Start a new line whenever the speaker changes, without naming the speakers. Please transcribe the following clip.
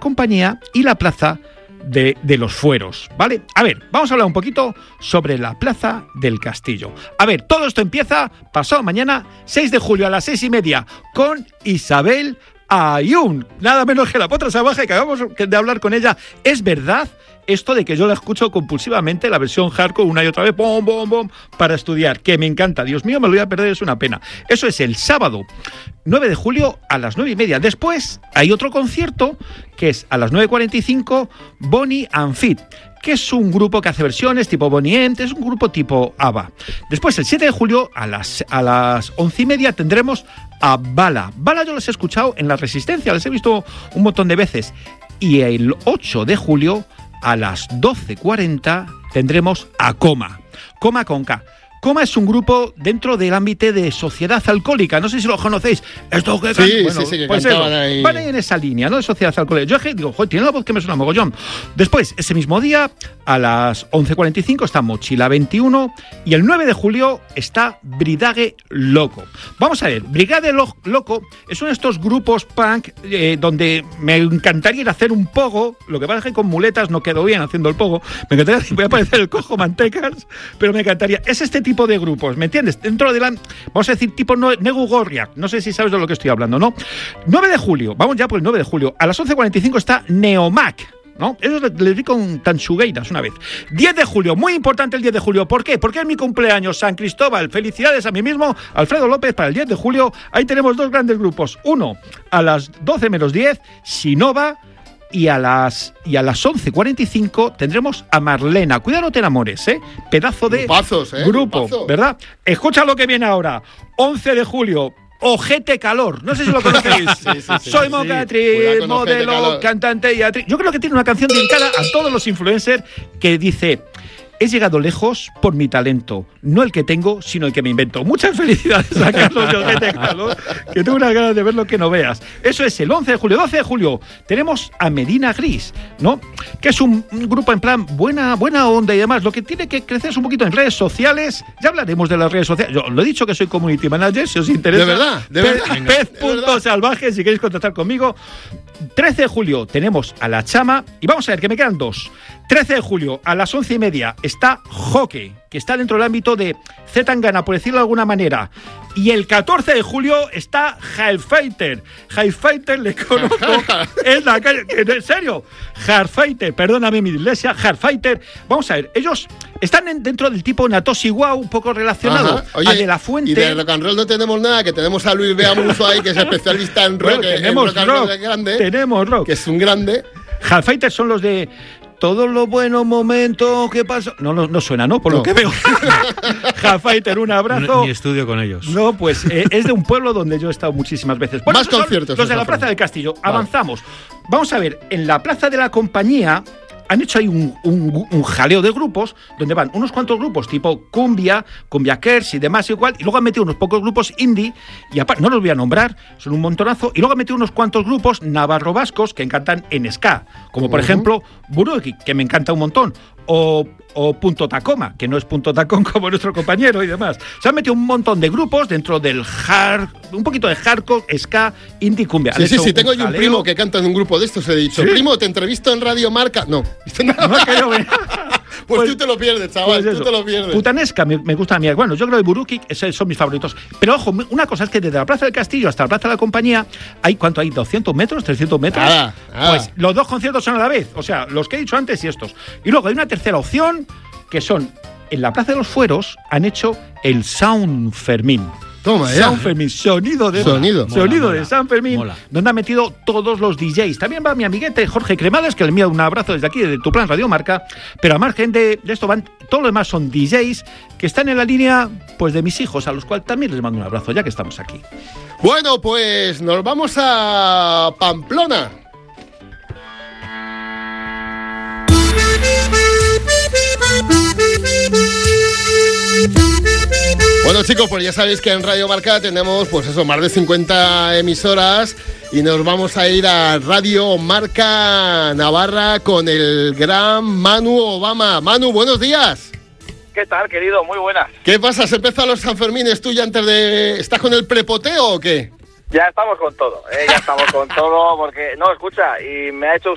Compañía y la Plaza de los Fueros, ¿vale? A ver, vamos a hablar un poquito sobre la Plaza del Castillo. A ver, todo esto empieza pasado mañana, 6 de julio a las 6:30, con Isabel Ayun, nada menos que la potra salvaje, que acabamos de hablar con ella. Es verdad esto de que yo la escucho compulsivamente, la versión hardcore, una y otra vez, bom, bom, bom, para estudiar, que me encanta. Dios mío, me lo voy a perder, es una pena. Eso es el sábado 9 de julio a las 9:30. Después hay otro concierto que es a las 9:45, Bonnie and Fit, que es un grupo que hace versiones tipo Bonnie M, es un grupo tipo ABBA. Después, el 7 de julio, a las 11:30, tendremos a Bala. Bala yo los he escuchado en La Resistencia, les he visto un montón de veces. Y el 8 de julio, a las 12:40, tendremos a Coma. Coma con K. Coma es un grupo dentro del ámbito de Sociedad Alcohólica. No sé si lo conocéis. Esto que
sí, bueno, sí, que pues cantaban ahí.
Van ahí en esa línea, ¿no? De Sociedad Alcohólica. Yo digo, joder, tiene la voz que me suena mogollón. Después, ese mismo día, a las 11:45, está Mochila 21. Y el 9 de julio está Brigade Loco. Vamos a ver, Brigade Loco es uno de estos grupos punk donde me encantaría ir a hacer un pogo. Lo que pasa es que con muletas no quedo bien haciendo el pogo. Me encantaría, voy a parecer el cojo mantecas, pero me encantaría. Es este tipo de grupos, ¿me entiendes? Dentro de la, vamos a decir, tipo Negu Gorriak, no sé si sabes de lo que estoy hablando, ¿no? 9 de julio, vamos ya por el 9 de julio, a las 11:45 está Neomac, ¿no? Eso les vi con Tanchugueiras una vez. 10 de julio, muy importante el 10 de julio, ¿por qué? Porque es mi cumpleaños, San Cristóbal, felicidades a mí mismo, Alfredo López, para el 10 de julio, ahí tenemos dos grandes grupos, uno a las 12:10, Sinova, y a las 11:45 tendremos a Marlena. Cuidado, no te enamores, pedazo de grupo, grupazo, ¿verdad? Escucha lo que viene ahora. 11 de julio, Ojete Calor. No sé si lo conocéis. Sí. Soy Mocatriz, modelo, cantante y actriz. Yo creo que tiene una canción dedicada a todos los influencers que dice: he llegado lejos por mi talento, no el que tengo, sino el que me invento. Muchas felicidades a Carlos de Ojete Calor, que tengo unas ganas de ver lo que no veas. Eso es el 11 de julio. 12 de julio tenemos a Medina Gris, ¿no? Que es un grupo en plan buena onda y demás. Lo que tiene que crecer es un poquito en redes sociales. Ya hablaremos de las redes sociales. Yo lo he dicho que soy community manager, si os interesa.
De verdad.
Pez.salvaje, si queréis contactar conmigo. 13 de julio tenemos a La Chama. Y vamos a ver, que me quedan dos. 13 de julio a las 11:30 está Hockey, que está dentro del ámbito de Zetangana, por decirlo de alguna manera. Y el 14 de julio está Hellfighter. Hellfighter le conozco en la calle. ¿En serio? Hellfighter, perdóname mi iglesia, Hellfighter. Vamos a ver, ellos están dentro del tipo Natosi Wow, un poco relacionado.
Oye,
a De La Fuente.
Y de rock and roll no tenemos nada, que tenemos a Luis Beamuzo ahí, que es especialista en rock.
Tenemos
en rock, grande,
tenemos rock.
Que es un grande.
Hellfighter son los de todos los buenos momentos que pasó. No suena, ¿no? Por lo que veo. Hellfighter, un abrazo.
Ni estudio con ellos.
No, pues es de un pueblo donde yo he estado muchísimas veces.
Bueno, más conciertos.
Los de la Plaza del Castillo. Vale. Avanzamos. Vamos a ver, en la Plaza de la Compañía han hecho ahí un jaleo de grupos donde van unos cuantos grupos tipo Cumbia Kers y demás igual, y luego han metido unos pocos grupos indie, y aparte, no los voy a nombrar, son un montonazo, y luego han metido unos cuantos grupos navarro-vascos que encantan en ska, como por ejemplo Buruki, que me encanta un montón, o Punto Tacoma, que no es Punto Tacón como nuestro compañero y demás. Se han metido un montón de grupos dentro del un poquito de hardcore, ska, indie, cumbia.
Sí, tengo yo un primo que canta en un grupo de estos, he dicho, ¿sí? Primo, te entrevisto en Radio Marca. No. Pues tú te lo pierdes, chaval, pues tú te lo pierdes.
Putanesca me gusta a mí. Bueno, yo creo que Buruki son mis favoritos. Pero ojo, una cosa es que desde la Plaza del Castillo hasta la Plaza de la Compañía hay, ¿cuánto hay? ¿200 metros? ¿300 metros?
Nada.
Pues los dos conciertos son a la vez. O sea, los que he dicho antes y estos. Y luego hay una tercera opción, que son, en la Plaza de los Fueros han hecho el Sound Fermín.
Toma ya.
San Fermín, sonido de San Fermín, donde han metido todos los DJs. También va mi amiguete Jorge Cremades, que le envía un abrazo desde aquí, de Tu Plan Radio Marca. Pero a margen de esto, van, todo lo demás son DJs que están en la línea, pues, de mis hijos, a los cuales también les mando un abrazo, ya que estamos aquí.
Bueno, pues nos vamos a Pamplona. Bueno, chicos, pues ya sabéis que en Radio Marca tenemos, pues eso, más de 50 emisoras, y nos vamos a ir a Radio Marca Navarra con el gran Manu Obama. Manu, buenos días.
¿Qué tal, querido? Muy buenas.
¿Qué pasa? ¿Se empiezan los Sanfermines tú ya antes de... ¿Estás con el prepoteo o qué?
Ya estamos con todo, ya estamos con todo, porque... No, escucha, y me ha hecho